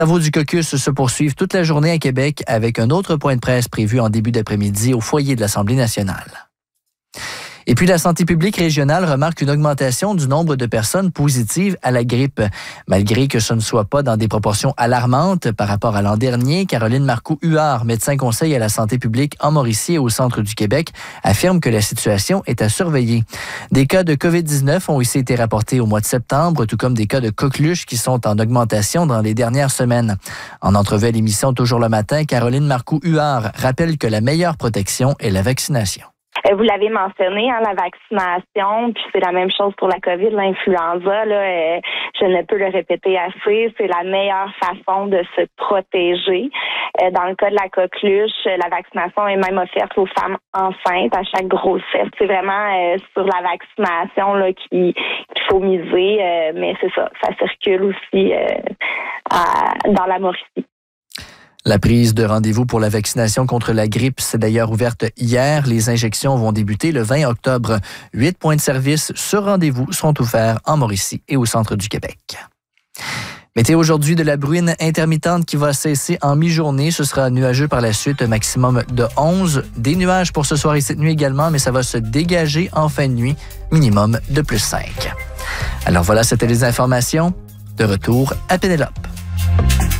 Les travaux du caucus se poursuivent toute la journée à Québec avec un autre point de presse prévu en début d'après-midi au foyer de l'Assemblée nationale. Et puis, la santé publique régionale remarque une augmentation du nombre de personnes positives à la grippe. Malgré que ce ne soit pas dans des proportions alarmantes par rapport à l'an dernier, Caroline Marcoux-Huard, médecin conseil à la santé publique en Mauricie et au centre du Québec, affirme que la situation est à surveiller. Des cas de COVID-19 ont aussi été rapportés au mois de septembre, tout comme des cas de coqueluche qui sont en augmentation dans les dernières semaines. En entrevue à l'émission Toujours le matin, Caroline Marcoux-Huard rappelle que la meilleure protection est la vaccination. Vous l'avez mentionné, la vaccination, puis c'est la même chose pour la COVID, l'influenza. Je ne peux le répéter assez, c'est la meilleure façon de se protéger. Dans le cas de la coqueluche, la vaccination est même offerte aux femmes enceintes à chaque grossesse. C'est vraiment sur la vaccination qu'il faut miser, mais c'est ça circule aussi dans la Mauricie. La prise de rendez-vous pour la vaccination contre la grippe s'est d'ailleurs ouverte hier. Les injections vont débuter le 20 octobre. 8 points de service sur rendez-vous sont ouverts en Mauricie et au centre du Québec. Météo aujourd'hui, de la bruine intermittente qui va cesser en mi-journée. Ce sera nuageux par la suite, maximum de 11. Des nuages pour ce soir et cette nuit également, mais ça va se dégager en fin de nuit, minimum de plus 5. Alors voilà, c'était les informations. De retour à Pénélope.